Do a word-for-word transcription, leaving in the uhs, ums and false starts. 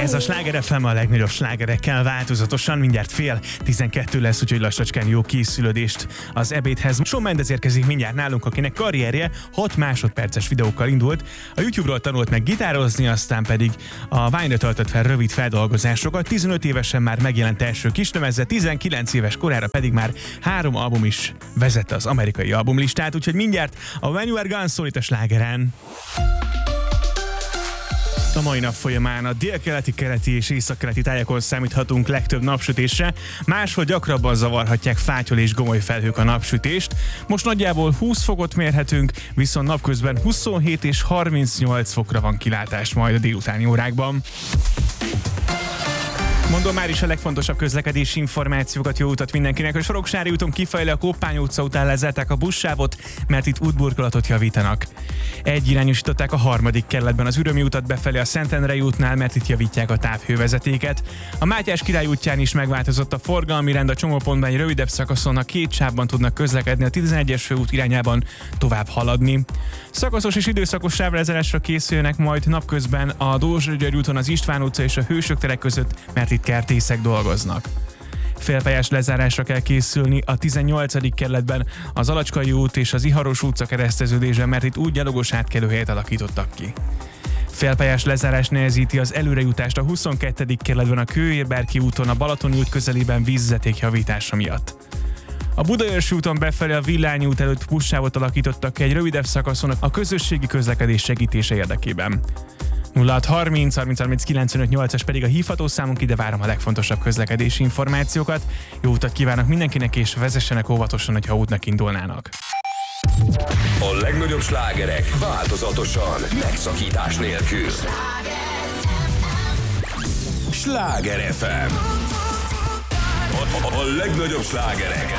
Ez a Sláger ef em a legnagyobb slágerekkel változatosan, mindjárt fél tizenkettő lesz, úgyhogy lassacskán jó készülődést az ebédhez. Shawn Mendes érkezik mindjárt nálunk, akinek karrierje hat másodperces videókkal indult. A YouTube-ról tanult meg gitározni, aztán pedig a Vine-ra töltött fel rövid feldolgozásokat. tizenöt évesen már megjelent első kislemeze, tizenkilenc éves korára pedig már három album is vezette az amerikai albumlistát, úgyhogy mindjárt a When You Are Gone szól itt a Slágeren. A mai nap folyamán a délkeleti, keleti és északkeleti tájakon számíthatunk legtöbb napsütésre, máshol gyakrabban zavarhatják fátyol és gomoly felhők a napsütést. Most nagyjából húsz fokot mérhetünk, viszont napközben huszonhét és harmincnyolc fokra van kilátás majd a délutáni órákban. Mondom már is a legfontosabb közlekedési információkat, jó utat mindenkinek. A Soroksári úton kifelé a Koppány utca után lezárták a buszsávot, mert itt útburkolatot javítanak. Egyirányosították a harmadik kerületben az Ürömi utat befelé a Szentendrei útnál, mert itt javítják a távhővezetéket. A Mátyás Király útján is megváltozott a forgalmi rend, a csomópontban egy rövidebb szakaszon a két sávban tudnak közlekedni, a tizenegyes főút irányában tovább haladni. Szakaszos és időszakos sávlezárásra készülnek majd napközben a Dózsa-György úton az István utca és a Hősök tere között, mert itt kertészek dolgoznak. Félpályás lezárásra kell készülni a tizennyolcadik kerületben az Alacskai út és az Iharos utca kereszteződésben, mert itt úgy gyalogos átkelőhelyet alakítottak ki. Félpályás lezárás nehezíti az előrejutást a huszonkettő kerületben a Kőér-Berki úton a Balatoni út közelében vízvezeték javítása miatt. A Budaörsi úton befelé a Villányi út előtt buszsávot alakítottak ki egy rövidebb szakaszon a közösségi közlekedés segítése érdekében. nulla hat harminc harminc harminc kilencvenöt nyolcas pedig a hívható számunk, ide várom a legfontosabb közlekedési információkat. Jó utat kívánok mindenkinek, és vezessenek óvatosan, hogyha útnak indulnának. A legnagyobb slágerek változatosan, megszakítás nélkül. Sláger ef em. A, a, a legnagyobb slágerek